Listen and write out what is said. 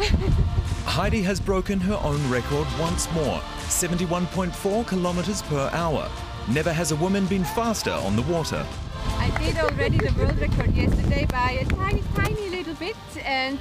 Heidi has broken her own record once more, 71.4 kilometers per hour. Never has a woman been faster on the water. I did already the world record yesterday by a tiny little bit, and